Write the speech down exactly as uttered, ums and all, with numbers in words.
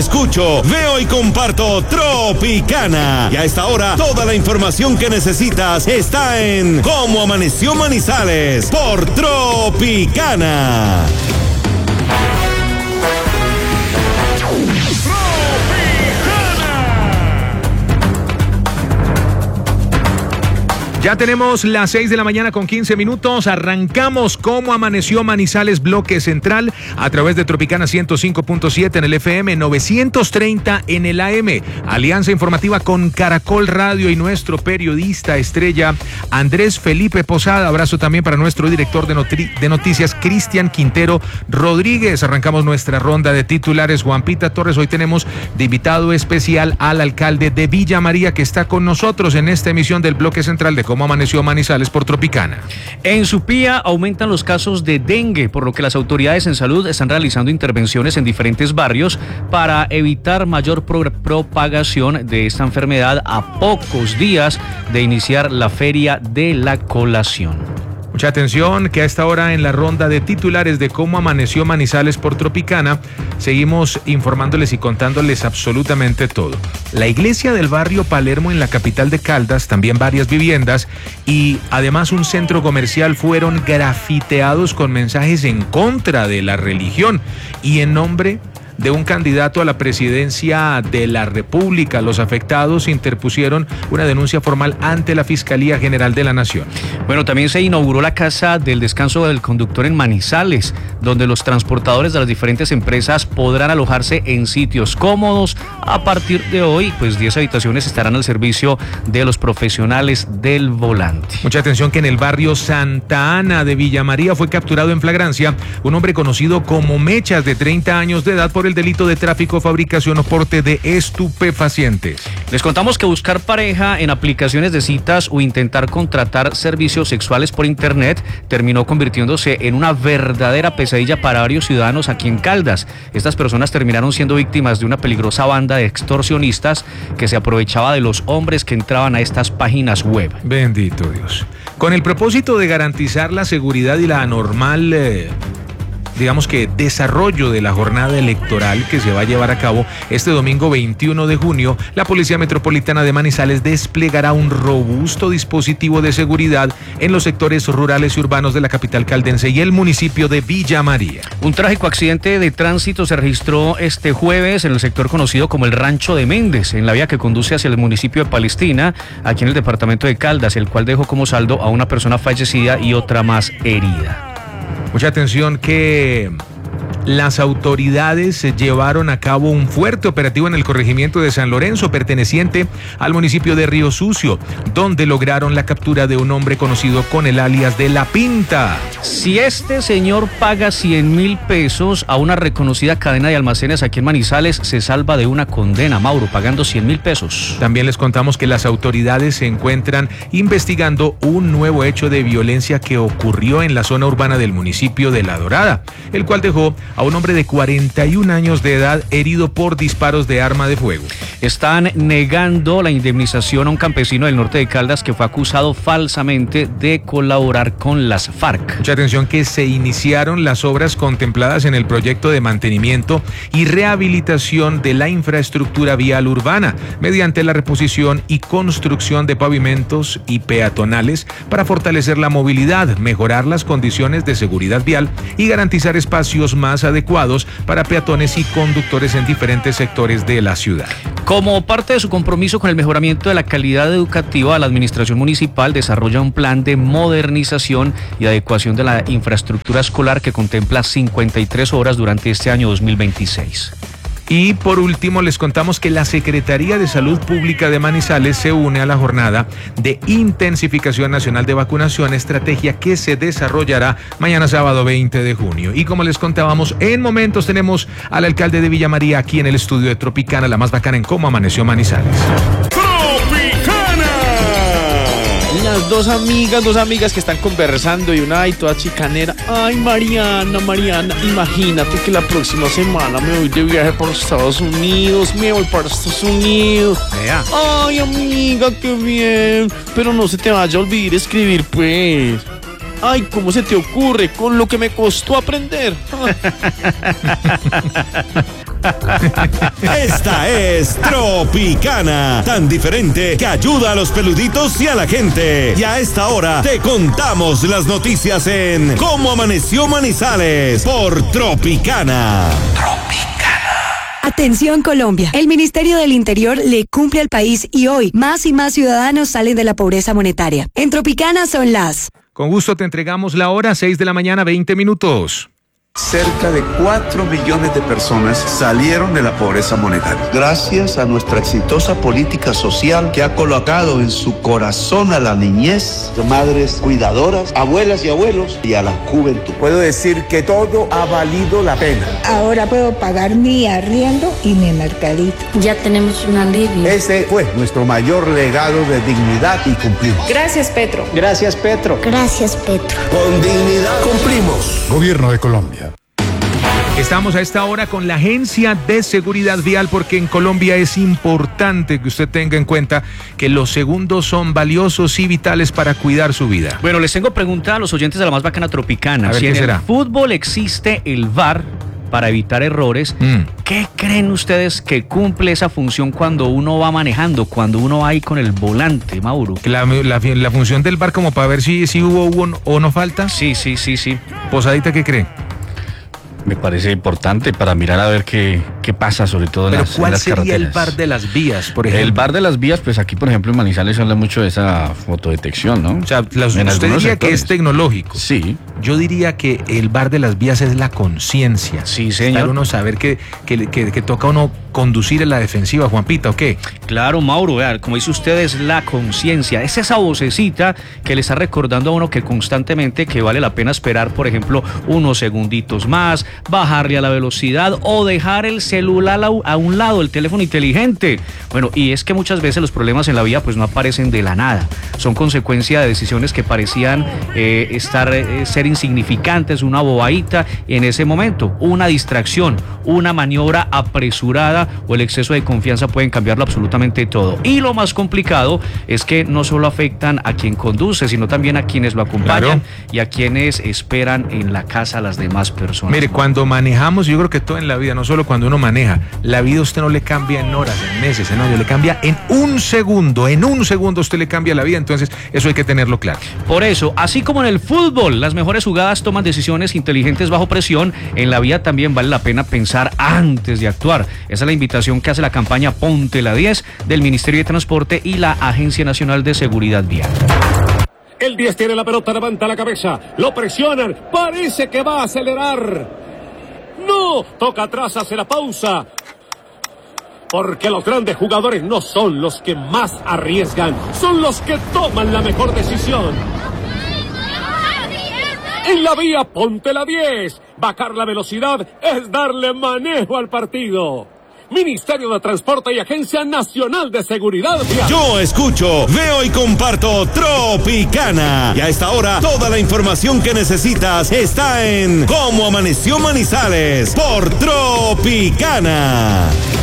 escucho, veo y comparto Tropicana. Y a esta hora, toda la información que necesitas está en Cómo Amaneció Manizales por Tropicana. Ya tenemos las seis de la mañana con quince minutos. Arrancamos Cómo Amaneció Manizales, bloque central, a través de Tropicana ciento cinco punto siete en el F M, novecientos treinta en el A M. Alianza informativa con Caracol Radio y nuestro periodista estrella Andrés Felipe Posada. Abrazo también para nuestro director de, notri- de noticias, Cristian Quintero Rodríguez. Arrancamos nuestra ronda de titulares. Juanpita Torres, hoy tenemos de invitado especial al alcalde de Villa María, que está con nosotros en esta emisión del bloque central de Cómo Amaneció Manizales por Tropicana. En Supía aumentan los casos de dengue, por lo que las autoridades en salud están realizando intervenciones en diferentes barrios para evitar mayor pro- propagación de esta enfermedad a pocos días de iniciar la feria de la colación. Mucha atención, que a esta hora en la ronda de titulares de Cómo Amaneció Manizales por Tropicana, seguimos informándoles y contándoles absolutamente todo. La iglesia del barrio Palermo en la capital de Caldas, también varias viviendas y además un centro comercial fueron grafiteados con mensajes en contra de la religión y en nombre de un candidato a la presidencia de la República. Los afectados interpusieron una denuncia formal ante la Fiscalía General de la Nación. Bueno, también se inauguró la Casa del Descanso del Conductor en Manizales, donde los transportadores de las diferentes empresas podrán alojarse en sitios cómodos. A partir de hoy, pues diez habitaciones estarán al servicio de los profesionales del volante. Mucha atención, que en el barrio Santa Ana de Villa María fue capturado en flagrancia un hombre conocido como Mechas, de treinta años de edad, por el delito de tráfico, fabricación o porte de estupefacientes. Les contamos que buscar pareja en aplicaciones de citas o intentar contratar servicios sexuales por internet terminó convirtiéndose en una verdadera pesadilla para varios ciudadanos aquí en Caldas. Estas personas terminaron siendo víctimas de una peligrosa banda de extorsionistas que se aprovechaba de los hombres que entraban a estas páginas web. Bendito Dios. Con el propósito de garantizar la seguridad y la normal eh, digamos que desarrollo de la jornada electoral que se va a llevar a cabo este domingo veintiuno de junio, la Policía Metropolitana de Manizales desplegará un robusto dispositivo de seguridad en los sectores rurales y urbanos de la capital caldense y el municipio de Villa María. Un trágico accidente de tránsito se registró este jueves en el sector conocido como el Rancho de Méndez, en la vía que conduce hacia el municipio de Palestina, aquí en el departamento de Caldas, el cual dejó como saldo a una persona fallecida y otra más herida. Mucha atención, que las autoridades llevaron a cabo un fuerte operativo en el corregimiento de San Lorenzo, perteneciente al municipio de Río Sucio, donde lograron la captura de un hombre conocido con el alias de La Pinta. Si este señor paga cien mil pesos a una reconocida cadena de almacenes aquí en Manizales, se salva de una condena, Mauro, pagando cien mil pesos. También les contamos que las autoridades se encuentran investigando un nuevo hecho de violencia que ocurrió en la zona urbana del municipio de La Dorada, el cual dejó a un hombre de cuarenta y un años de edad herido por disparos de arma de fuego. Están negando la indemnización a un campesino del norte de Caldas que fue acusado falsamente de colaborar con las FARC. Mucha atención, que se iniciaron las obras contempladas en el proyecto de mantenimiento y rehabilitación de la infraestructura vial urbana mediante la reposición y construcción de pavimentos y peatonales para fortalecer la movilidad, mejorar las condiciones de seguridad vial y garantizar espacios más adecuados para peatones y conductores en diferentes sectores de la ciudad. Como parte de su compromiso con el mejoramiento de la calidad educativa, la administración municipal desarrolla un plan de modernización y adecuación de la infraestructura escolar que contempla cincuenta y tres obras durante este año dos mil veintiséis. Y por último les contamos que la Secretaría de Salud Pública de Manizales se une a la jornada de intensificación nacional de vacunación, estrategia que se desarrollará mañana sábado veinte de junio. Y como les contábamos, en momentos tenemos al alcalde de Villa María aquí en el estudio de Tropicana, la más bacana en Cómo Amaneció Manizales. Las dos amigas, dos amigas que están conversando y una ay toda chicanera. Ay, Mariana, Mariana, imagínate que la próxima semana me voy de viaje por Estados Unidos, me voy para Estados Unidos. Vea. Ay, amiga, qué bien. Pero no se te vaya a olvidar escribir, pues. Ay, ¿cómo se te ocurre? Con lo que me costó aprender. Esta es Tropicana, tan diferente que ayuda a los peluditos y a la gente. Y a esta hora te contamos las noticias en Cómo Amaneció Manizales por Tropicana. Atención Colombia, el Ministerio del Interior le cumple al país y hoy más y más ciudadanos salen de la pobreza monetaria. En Tropicana son las... Con gusto te entregamos la hora, seis de la mañana, veinte minutos. Cerca de cuatro millones de personas salieron de la pobreza monetaria. Gracias a nuestra exitosa política social que ha colocado en su corazón a la niñez, madres cuidadoras, abuelas y abuelos y a la juventud. Puedo decir que todo ha valido la pena. Ahora puedo pagar mi arriendo y mi mercadito. Ya tenemos un alivio. Ese fue nuestro mayor legado de dignidad y cumplimos. Gracias, Petro. Gracias, Petro. Gracias, Petro. Con dignidad cumplimos. Gobierno de Colombia. Estamos a esta hora con la Agencia de Seguridad Vial porque en Colombia es importante que usted tenga en cuenta que los segundos son valiosos y vitales para cuidar su vida. Bueno, les tengo pregunta a los oyentes de la más bacana Tropicana. A ver, si ¿qué en será? el fútbol existe el V A R para evitar errores, Mm. ¿qué creen ustedes que cumple esa función cuando uno va manejando, cuando uno va ahí con el volante, Mauro? La, la, la función del V A R como para ver si, si hubo, hubo o no falta. Sí, sí, sí, sí. Posadita, ¿qué cree? Me parece importante para mirar a ver qué, qué pasa, sobre todo en Pero las, en ¿cuál las sería carreteras. el V A R de las vías, por ejemplo? El V A R de las vías, pues aquí, por ejemplo, en Manizales se habla mucho de esa fotodetección, ¿no? O sea, las- En usted algunos diría que sectores. es tecnológico. Sí. Yo diría que el V A R de las vías es la conciencia. Sí, Estar señor. uno saber que, que, que, que toca uno conducir en la defensiva, Juanpita, ¿o qué? Claro, Mauro, vea, como dice usted, es la conciencia, es esa vocecita que le está recordando a uno que constantemente que vale la pena esperar, por ejemplo, unos segunditos más, bajarle a la velocidad o dejar el celular a, a un lado, el teléfono inteligente. Bueno, y es que muchas veces los problemas en la vía pues no aparecen de la nada, son consecuencia de decisiones que parecían eh, estar eh, ser insignificantes, una bobadita en ese momento, una distracción, una maniobra apresurada o el exceso de confianza pueden cambiarlo absolutamente todo. Y lo más complicado es que no solo afectan a quien conduce, sino también a quienes lo acompañan. Claro. Y a quienes esperan en la casa a las demás personas. Mire, cuando manejamos, yo creo que todo en la vida, no solo cuando uno maneja, la vida a usted no le cambia en horas, en meses, en años, le cambia en un segundo, en un segundo usted le cambia la vida, entonces eso hay que tenerlo claro. Por eso, así como en el fútbol, las mejores jugadas toman decisiones inteligentes bajo presión, en la vida también vale la pena pensar antes de actuar. Esa es la invitación que hace la campaña Ponte la diez del Ministerio de Transporte y la Agencia Nacional de Seguridad Vial. El diez tiene la pelota, levanta la cabeza, lo presionan, parece que va a acelerar. No, toca atrás, hace la pausa. Porque los grandes jugadores no son los que más arriesgan, son los que toman la mejor decisión. En la vía, ponte la diez. Bajar la velocidad es darle manejo al partido. Ministerio de Transporte y Agencia Nacional de Seguridad Vial. Yo escucho, veo y comparto Tropicana. Y a esta hora, toda la información que necesitas está en Cómo Amaneció Manizales por Tropicana.